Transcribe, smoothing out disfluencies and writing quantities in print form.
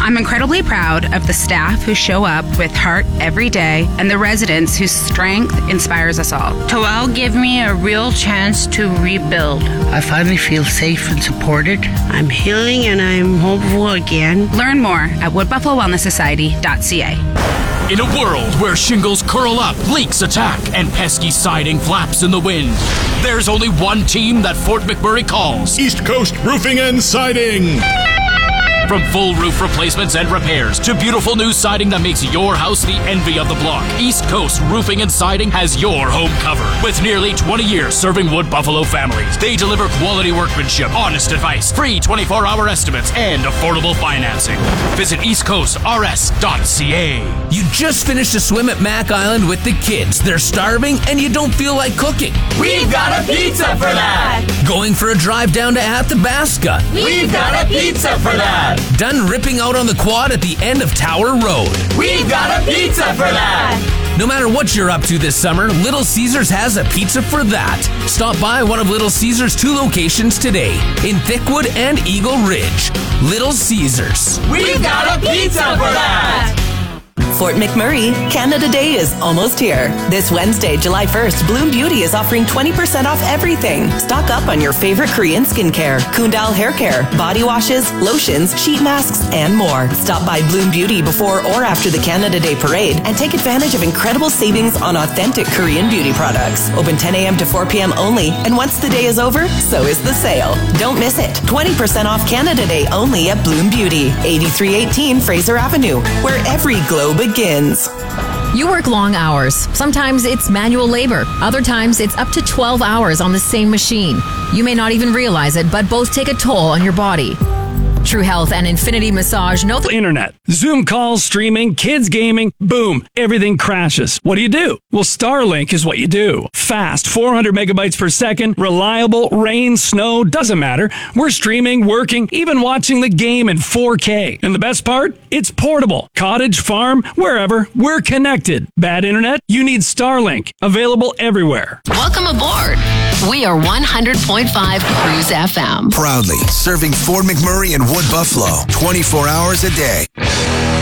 I'm incredibly proud of the staff who show up with heart every day and the residents whose strength inspires us all. Toel gave me a real chance to rebuild. I finally feel safe and supported. I'm healing and I'm hopeful again. Learn more at woodbuffaloWellnessSociety.ca. In a world where shingles curl up, leaks attack, and pesky siding flaps in the wind, there's only one team that Fort McMurray calls East Coast Roofing and Siding. From full roof replacements and repairs to beautiful new siding that makes your house the envy of the block, East Coast Roofing and Siding has your home covered. With nearly 20 years serving Wood Buffalo families, they deliver quality workmanship, honest advice, free 24-hour estimates, and affordable financing. Visit eastcoastrs.ca. You just finished a swim at Mac Island with the kids. They're starving and you don't feel like cooking. We've got a pizza for that. Going for a drive down to Athabasca. We've got a pizza for that. Done ripping out on the quad at the end of Tower Road. We've got a pizza for that. No matter what you're up to this summer, Little Caesars has a pizza for that. Stop by one of Little Caesars' 2 locations today, in Thickwood and Eagle Ridge. Little Caesars. We've got a pizza for that. Fort McMurray, Canada Day is almost here. This Wednesday, July 1st, Bloom Beauty is offering 20% off everything. Stock up on your favorite Korean skincare, Kundal hair care, body washes, lotions, sheet masks, and more. Stop by Bloom Beauty before or after the Canada Day parade and take advantage of incredible savings on authentic Korean beauty products. Open 10 a.m. to 4 p.m. only, and once the day is over, so is the sale. Don't miss it. 20% off Canada Day only at Bloom Beauty, 8318 Fraser Avenue, where every glow begins. You work long hours. Sometimes it's manual labor. Other times it's up to 12 hours on the same machine. You may not even realize it, but both take a toll on your body. True Health and Infinity Massage know the internet. Zoom calls, streaming, kids gaming, boom, everything crashes. What do? Well, Starlink is what you do. Fast, 400 megabytes per second, reliable, rain, snow, doesn't matter. We're streaming, working, even watching the game in 4K. And the best part? It's portable. Cottage, farm, wherever, we're connected. Bad internet? You need Starlink. Available everywhere. Welcome aboard. We are 100.5 Cruise FM. Proudly serving Fort McMurray and Wood Buffalo 24 hours a day.